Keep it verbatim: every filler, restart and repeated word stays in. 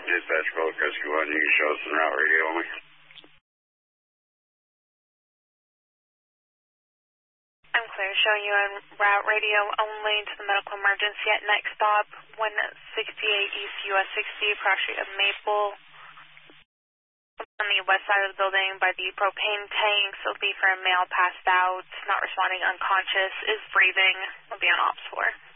dispatch Public Rescue one. You can show us on route radio only. I'm clear. Showing you on route radio only to the medical emergency at next stop, one sixty-eight East U S sixty, cross street of Maple. On the west side of the building by the propane tanks, it'll be for a male passed out, not responding, unconscious, is breathing, will be on ops four.